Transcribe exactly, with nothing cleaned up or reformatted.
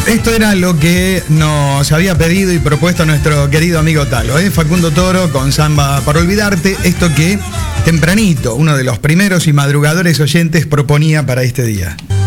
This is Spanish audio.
Esto era lo que nos había pedido y propuesto nuestro querido amigo Talo, ¿eh? Facundo Toro con Samba para Olvidarte. Esto que tempranito, uno de los primeros y madrugadores oyentes proponía para este día.